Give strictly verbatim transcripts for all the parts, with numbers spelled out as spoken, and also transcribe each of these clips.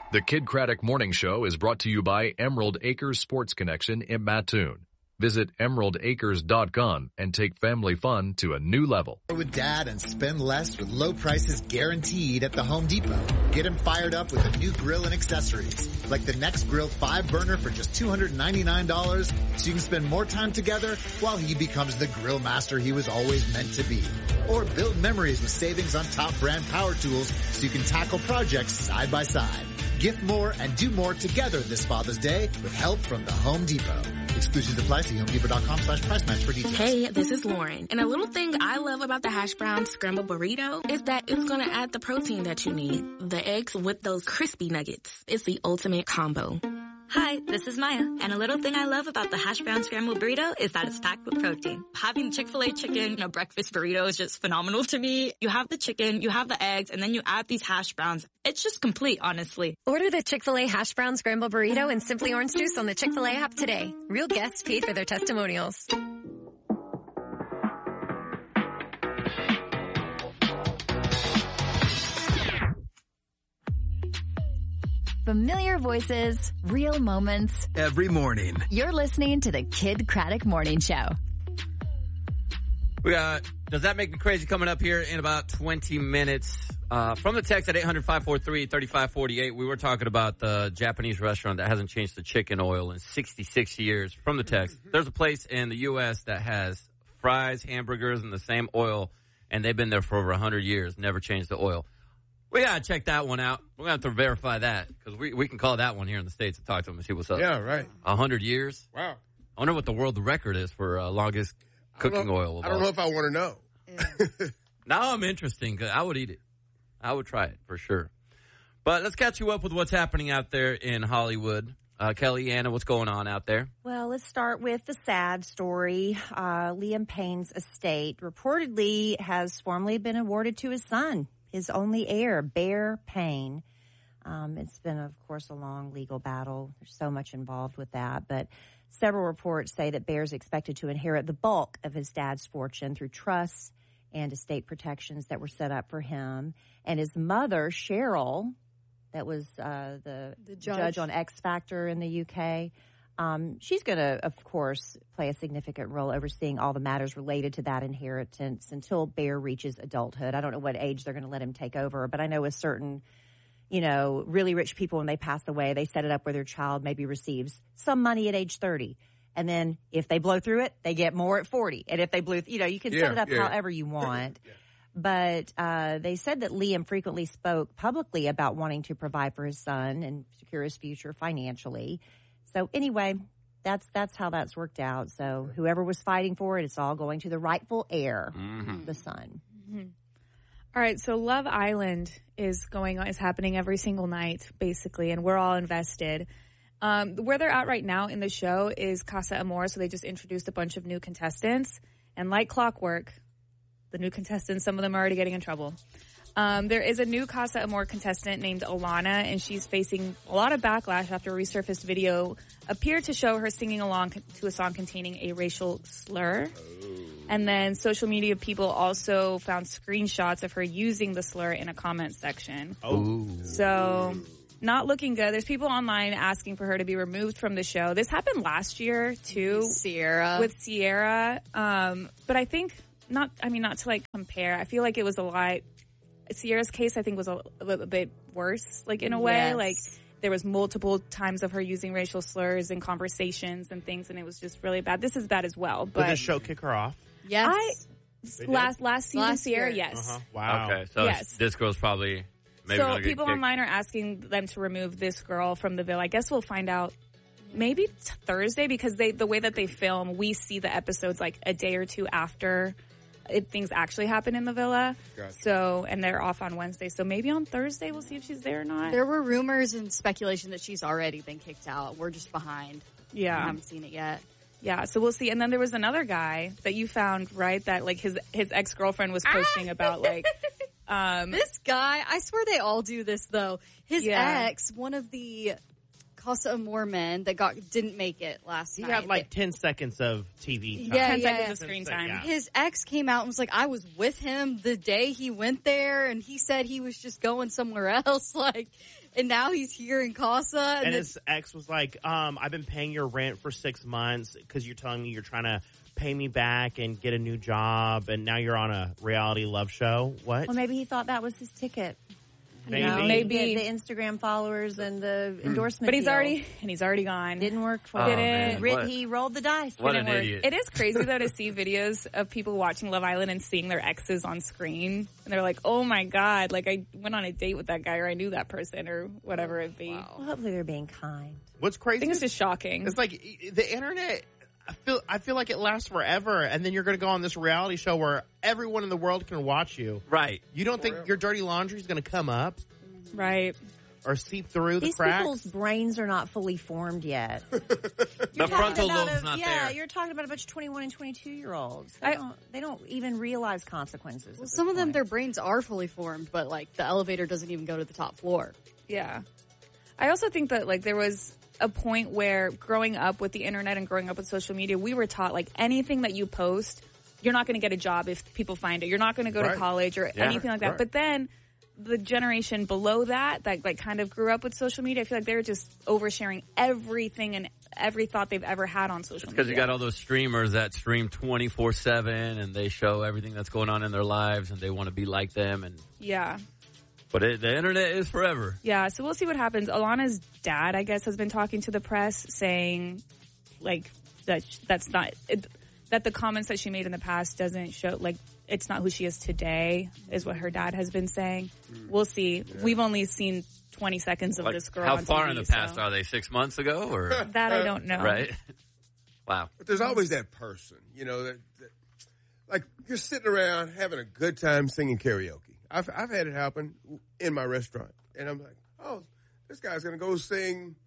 The Kid Craddock Morning Show is brought to you by Emerald Acres Sports Connection in Mattoon. Visit emerald acres dot com and take family fun to a new level. With Dad and spend less with low prices guaranteed at the Home Depot. Get him fired up with a new grill and accessories, like the Next Grill five burner for just two hundred ninety-nine dollars, so you can spend more time together while he becomes the grill master he was always meant to be. Or build memories with savings on top brand power tools so you can tackle projects side by side. Gift more and do more together this Father's Day with help from the Home Depot. Exclusions apply. See homedepot.com slash price match for details. Hey, this is Lauren. And a little thing I love about the hash brown scramble burrito is that it's going to add the protein that you need. The eggs with those crispy nuggets. It's the ultimate combo. Hi, this is Maya, and a little thing I love about the hash brown scrambled burrito is that it's packed with protein. Having Chick-fil-A chicken in a breakfast burrito is just phenomenal to me. You have the chicken, you have the eggs, and then you add these hash browns. It's just complete, honestly. Order the Chick-fil-A hash brown scrambled burrito and Simply Orange Juice on the Chick-fil-A app today. Real guests paid for their testimonials. Familiar voices, real moments. Every morning. You're listening to the Kid Craddock Morning Show. We got Does That Make Me Crazy coming up here in about twenty minutes. Uh, from the text at eight hundred, five four three, three five four eight, we were talking about the Japanese restaurant that hasn't changed the chicken oil in sixty-six years. From the text, there's a place in the U S that has fries, hamburgers, and the same oil, and they've been there for over one hundred years, never changed the oil. We got to check that one out. We're going to have to verify that because we, we can call that one here in the States and talk to them and see what's up. Yeah, right. A hundred years? Wow. I wonder what the world record is for uh, longest cooking know, oil. Of I don't all. know if I want to know. Yeah. Now I'm interesting because I would eat it. I would try it for sure. But let's catch you up with what's happening out there in Hollywood. Uh, Kelly, Anna, what's going on out there? Well, let's start with the sad story. Uh, Liam Payne's estate reportedly has formally been awarded to his son, his only heir, Bear Payne. Um, it's been, of course, a long legal battle. There's so much involved with that. But several reports say that Bear's expected to inherit the bulk of his dad's fortune through trusts and estate protections that were set up for him. And his mother, Cheryl, that was uh, the, the judge. judge on X Factor in the U K, Um, she's going to, of course, play a significant role overseeing all the matters related to that inheritance until Bear reaches adulthood. I don't know what age they're going to let him take over, but I know with certain, you know, really rich people, when they pass away, they set it up where their child maybe receives some money at age thirty. And then if they blow through it, they get more at forty. And if they blew, you know, you can yeah, set it up yeah. however you want. yeah. But uh, they said that Liam frequently spoke publicly about wanting to provide for his son and secure his future financially. So anyway, that's that's how that's worked out. So whoever was fighting for it, it's all going to the rightful heir, mm-hmm. the son. Mm-hmm. All right, so Love Island is going on, is happening every single night, basically, and we're all invested. Um, where they're at right now in the show is Casa Amor, so they just introduced a bunch of new contestants. And like clockwork, the new contestants, some of them are already getting in trouble. Um, there is a new Casa Amor contestant named Alana, and she's facing a lot of backlash after a resurfaced video appeared to show her singing along to a song containing a racial slur. Oh. And then social media people also found screenshots of her using the slur in a comment section. Oh. So not looking good. There's people online asking for her to be removed from the show. This happened last year, too. Sierra. With Sierra. Um, but I think, not, I mean, not to like compare. I feel like it was a lot. Sierra's case, I think, was a, a little bit worse, like in a way. Yes. Like there was multiple times of her using racial slurs in conversations and things, and it was just really bad. This is bad as well. But did the show kick her off? Yes. I, last last season, Last Sierra, year. yes. Uh-huh. Wow. Okay, so Yes. this girl's probably maybe So gonna get people kicked. online are asking them to remove this girl from the villa. I guess we'll find out maybe t- Thursday because they the way that they film, we see the episodes like a day or two after it, things actually happen in the villa. Gotcha. So, and they're off on Wednesday. So maybe on Thursday we'll see if she's there or not. There were rumors and speculation that she's already been kicked out. We're just behind. Yeah. We haven't seen it yet. Yeah, so we'll see. And then there was another guy that you found, right? That like his his ex girlfriend was posting about like um This guy, I swear they all do this though. His Yeah. ex, one of the Casa Amor men that got didn't make it last He night. had like ten seconds of T V time. Yeah, ten yeah. seconds of screen time. Yeah. His ex came out and was like, I was with him the day he went there, and he said he was just going somewhere else. Like, and now he's here in Casa. And, And it's- his ex was like, um, I've been paying your rent for six months because you're telling me you're trying to pay me back and get a new job, and now you're on a reality love show. What? Well, maybe he thought that was his ticket. Maybe. You know, Maybe. the, the Instagram followers and the endorsement. But he's deal. already and he's already gone. Didn't work for Oh, him. man, Rit- what- he rolled the dice. What Didn't an work. idiot. It is crazy though to see videos of people watching Love Island and seeing their exes on screen, and they're like, "Oh my god! Like I went on a date with that guy, or I knew that person, or whatever it be." Well, hopefully they're being kind. What's I crazy? think it's is- just shocking. It's like the internet. I feel I feel like it lasts forever, and then you're going to go on this reality show where everyone in the world can watch you. Right. You don't think your dirty laundry is going to come up Right. or seep through the These cracks? people's brains are not fully formed yet. The frontal About lobe's a- not yeah, there. you're talking about a bunch of twenty-one and twenty-two year olds. They, I- don't, they don't even realize consequences. well, at this some of them, point. their brains are fully formed, but like the elevator doesn't even go to the top floor. Yeah. I also think that like there was a point where growing up with the internet and growing up with social media, we were taught like anything that you post, you're not going to get a job if people find it. You're not going to go Right. to college or Yeah. anything like that. Right. But then the generation below that, that like kind of grew up with social media, I feel like they were just oversharing everything and every thought they've ever had on social media. Because you got all those streamers that stream twenty-four seven and they show everything that's going on in their lives and they want to be like them. And Yeah. But it, the internet is forever. Yeah, so we'll see what happens. Alana's dad, I guess, has been talking to the press saying, like, that that's not, it, that the comments that she made in the past doesn't show, like, it's not who she is today, is what her dad has been saying. We'll see. We've only seen twenty seconds of Like, this girl how on far T V, in the past so- are they? Six months ago? or That I don't know. Right? Wow. But there's always that person, you know, that, that like you're sitting around having a good time singing karaoke. I've I've had it happen in my restaurant, and I'm like, oh, this guy's gonna go sing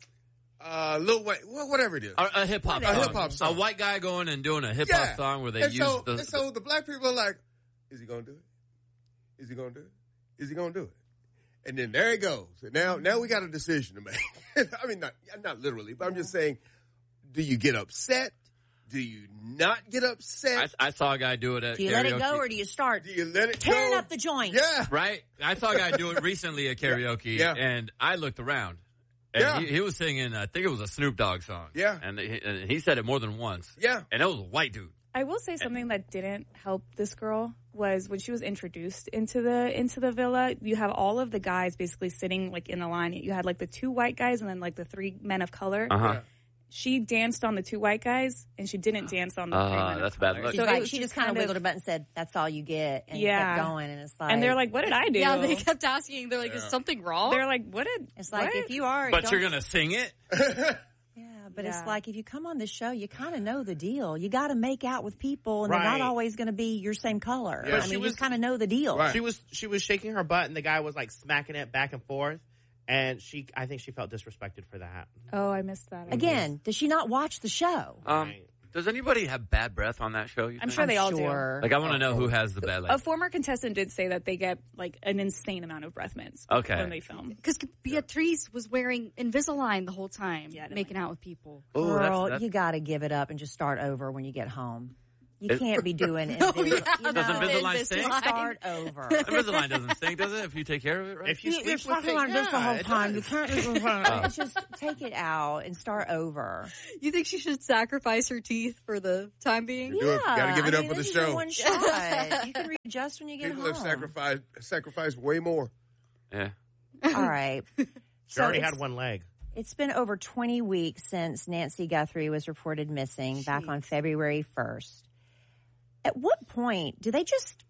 uh, Lil Wayne, well, whatever it is, A, a hip hop a song. hip hop song, A white guy going and doing a hip hop Yeah. song where they and use so, the. and so the black people are like, is he gonna do it? Is he gonna do it? Is he gonna do it? And then there he goes. And now now we got a decision to make. I mean, not not literally, but I'm just saying, do you get upset? Do you not get upset? I, I saw a guy do it at Do you karaoke. let it go or do you start do you let it tearing go? up the joint? Yeah. Right? I saw a guy do it recently at karaoke, Yeah. and I looked around. And Yeah. he, he was singing, I think it was a Snoop Dogg song. Yeah. And he, and he said it more than once. Yeah. And it was a white dude. I will say something that didn't help this girl was when she was introduced into the into the villa. You have all of the guys basically sitting like in the line. You had like the two white guys and then like the three men of color. Uh-huh. Yeah. She danced on the two white guys and she didn't dance on the three Uh, men that's of bad color. luck. She's So like, it was she just kind of wiggled her butt and said, "That's all you get," and Yeah. kept going. And it's like, and they're like, "What did I do?" Yeah, they kept asking. They're like, "Is something wrong?" They're like, "What did?" it's like what? if you are, But don't- you're going to sing it? yeah, but Yeah. it's like if you come on the show, you kind of know the deal. You got to make out with people, and they're Right. not always going to be your same color. Yeah. I But mean, she you was- just kind of know the deal. Right. She was she was shaking her butt, and the guy was like smacking it back and forth, and she I think she felt disrespected for that. Oh, I missed that. Again, does she not watch the show? Um, Right. does anybody have bad breath on that show? You I'm think? sure they all sure. Like, I want to know who has the bad, like, do. A former contestant did say that they get like an insane amount of breath mints Okay. when they film. Because Beatrice was wearing Invisalign the whole time, Yeah, I didn't making out with people. oh, that's- Girl, that's- you got to give it up and just start over when you get home. You It- can't be doing it. Oh, you yeah. know, Does Invisalign stink? Start over. Invisalign doesn't stink, does it? If you take care of it, right? If you You, you're sleep with talking it, like this the yeah, whole it time. You does. can't It's just take it out and start over. You think she should sacrifice her teeth for the time being? Do it. Gotta give it I up mean, for the this is your show. one shot. You can readjust when you get People home. have sacrificed sacrificed way more. Yeah. All right. She So already it's- had one leg. It's been over twenty weeks since Nancy Guthrie was reported missing back on February first. At what point do they just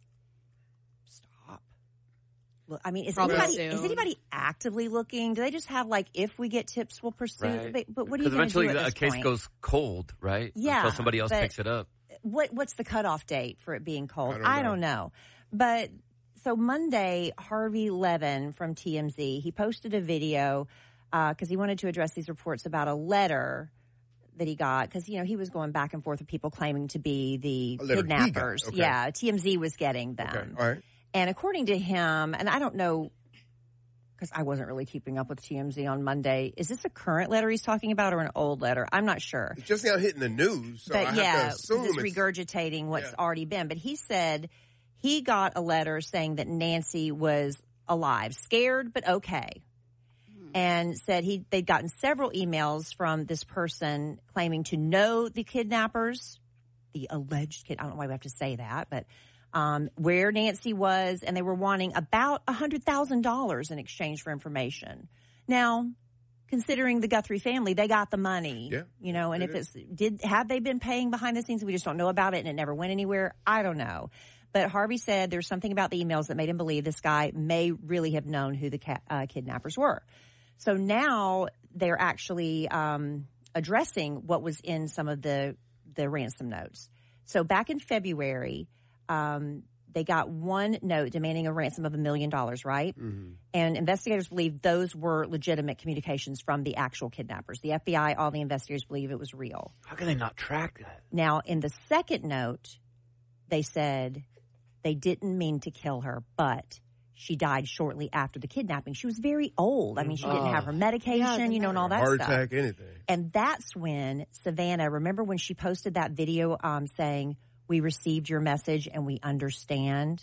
stop? Look, I mean, is Probably anybody soon. is anybody actively looking? Do they just have like, if we get tips, we'll pursue? Right. They, but what are you Because going to do eventually at the- a this case point? goes cold, right? Yeah, Until somebody else but- picks it up. What what's the cutoff date for it being cold? I don't know. know. But so Monday, Harvey Levin from T M Z, he posted a video because he wanted to address these reports about a letter that he got because, you know, he was going back and forth with people claiming to be the A letter he got, kidnappers. okay. Yeah, T M Z was getting them. Okay, all right. And according to him, and I don't know because I wasn't really keeping up with T M Z on Monday. Is this a current letter he's talking about or an old letter? I'm not sure. It's just now hitting the news, so but I yeah, have to assume it's, it's regurgitating what's yeah. already been. But he said he got a letter saying that Nancy was alive, scared but okay, hmm. and said he they'd gotten several emails from this person claiming to know the kidnappers, the alleged kid. I don't know why we have to say that, but um, where Nancy was, and they were wanting about a hundred thousand dollars in exchange for information. Now, considering the Guthrie family, they got the money, yeah, you know, and it if is. it's did have they been paying behind the scenes, we just don't know about it, and it never went anywhere. I don't know. But Harvey said there's something about the emails that made him believe this guy may really have known who the ca- uh, kidnappers were. So now they're actually um, addressing what was in some of the the ransom notes. So back in February, um, they got one note demanding a ransom of a million dollars, right? Mm-hmm. And investigators believe those were legitimate communications from the actual kidnappers. The F B I, all the investigators believe it was real. How can they not track that? Now, in the second note, they said they didn't mean to kill her, but she died shortly after the kidnapping. She was very old. I mean, she didn't have her medication, Yeah, you know, and all that heart stuff. attack, anything. And that's when Savannah, remember when she posted that video um, saying, we received your message and we understand?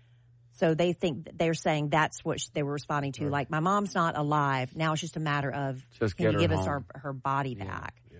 So they think, they're saying that's what they were responding to. Right. Like, my mom's not alive. Now it's just a matter of, just can you give home. us our, her body Yeah, back? yeah.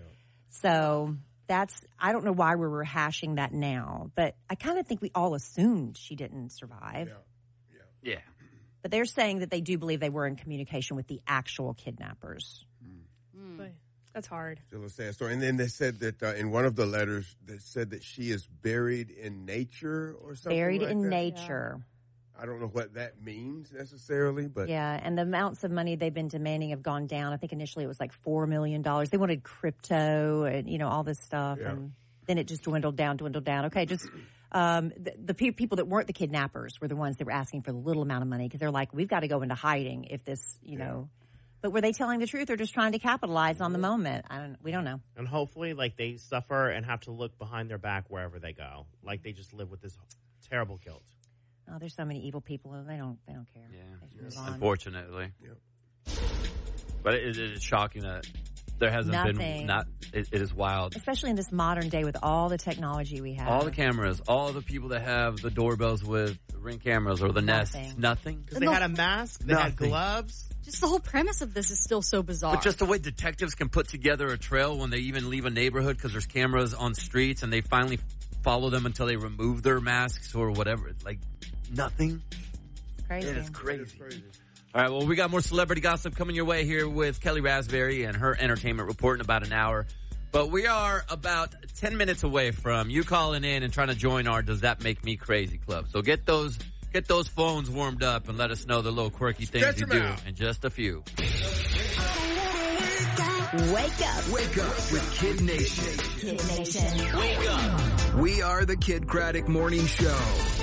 So that's, I don't know why we're rehashing that now, but I kind of think we all assumed she didn't survive. Yeah. Yeah. But they're saying that they do believe they were in communication with the actual kidnappers. Mm. Boy, that's hard. Still a sad story. And then they said that uh, in one of the letters, they said that she is buried in nature or something. Buried like in that. nature. I don't know what that means necessarily, but Yeah, and the amounts of money they've been demanding have gone down. I think initially it was like four million dollars. They wanted crypto and, you know, all this stuff. Yeah. And then it just dwindled down, dwindled down. Okay, just um, the, the pe- people that weren't the kidnappers were the ones that were asking for the little amount of money because they're like, we've got to go into hiding if this, you Yeah. know. But were they telling the truth or just trying to capitalize on the moment? I don't. We don't know. And hopefully, like, they suffer and have to look behind their back wherever they go. Like, they just live with this terrible guilt. Oh, there's so many evil people. They don't. They don't care. Yeah, They just move on. unfortunately. Yep. But it, it is shocking that there hasn't Nothing. been not. It, it is wild. Especially in this modern day with all the technology we have. All the cameras, all the people that have the doorbells with Ring cameras or the Nest, Nothing. nothing. Because they had a mask, they had Nothing. gloves. Just the whole premise of this is still so bizarre. But just the way detectives can put together a trail when they even leave a neighborhood because there's cameras on streets and they finally follow them until they remove their masks or whatever. Like, nothing. Crazy. It is crazy. It is crazy. All right, well, we got more celebrity gossip coming your way here with Kelly Raspberry and her entertainment report in about an hour. But we are about ten minutes away from you calling in and trying to join our Does That Make Me Crazy Club. So get those get those phones warmed up and let us know the little quirky things Stretch you them do out. in just a few. Wake up. Wake up with Kid Nation. Kid Nation. Wake up. We are the Kid Craddock Morning Show.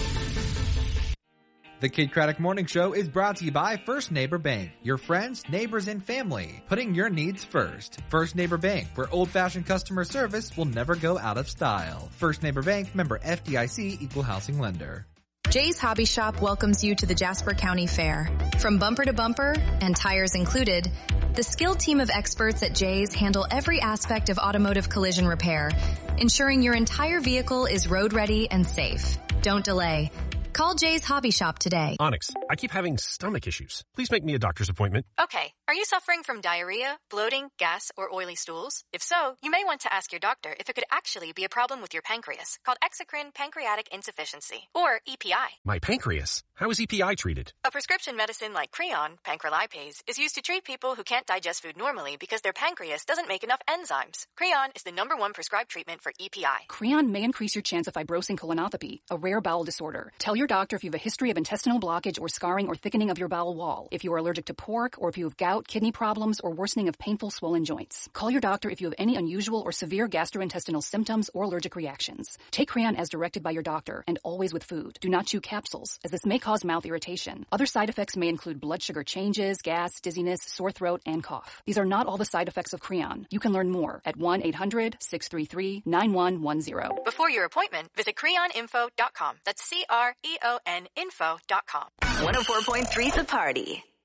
The Kid Craddock Morning Show is brought to you by First Neighbor Bank. Your friends, neighbors, and family. Putting your needs first. First Neighbor Bank, where old-fashioned customer service will never go out of style. First Neighbor Bank, member F D I C, equal housing lender. Jay's Hobby Shop welcomes you to the Jasper County Fair. From bumper to bumper, and tires included, the skilled team of experts at Jay's handle every aspect of automotive collision repair, ensuring your entire vehicle is road ready and safe. Don't delay. Call Jay's Hobby Shop today. Onyx, I keep having stomach issues. Please make me a doctor's appointment. Okay. Are you suffering from diarrhea, bloating, gas, or oily stools? If so, you may want to ask your doctor if it could actually be a problem with your pancreas, called exocrine pancreatic insufficiency, or E P I. My pancreas? How is E P I treated? A prescription medicine like Creon, pancrelipase, is used to treat people who can't digest food normally because their pancreas doesn't make enough enzymes. Creon is the number one prescribed treatment for E P I. Creon may increase your chance of fibrosing colonopathy, a rare bowel disorder. Tell your doctor if you have a history of intestinal blockage or scarring or thickening of your bowel wall, if you are allergic to pork, or if you have gout, kidney problems, or worsening of painful swollen joints. Call your doctor if you have any unusual or severe gastrointestinal symptoms or allergic reactions. Take Creon as directed by your doctor, and always with food. Do not chew capsules, as this may cause mouth irritation. Other side effects may include blood sugar changes, gas, dizziness, sore throat, and cough. These are not all the side effects of Creon. You can learn more at one eight hundred six three three nine one one zero. Before your appointment, visit creon info dot com. That's C R E O N info dot com. one oh four point three The Party.